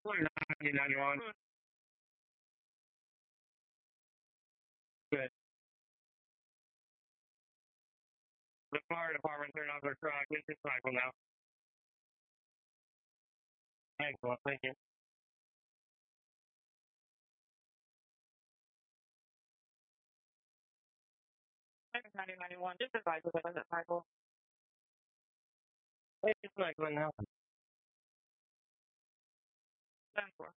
1991. Good. The fire department turned off their truck. It's just cycle now. Excellent. Thank you. 1991. Just advise us about that cycle. It's cycling now. 10-4.